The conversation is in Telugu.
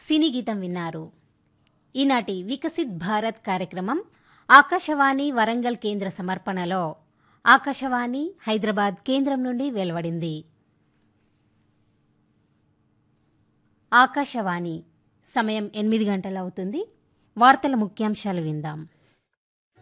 సినీ గీతం విన్నారు. ఈనాటి వికసిత్ భారత్ కార్యక్రమం ఆకాశవాణి వరంగల్ కేంద్ర సమర్పణలో ఆకాశవాణి హైదరాబాద్ కేంద్రం నుండి వెలువడింది. ఆకాశవాణి సమయం 8 గంటలవుతుంది. వార్తల ముఖ్యాంశాలు విందాం.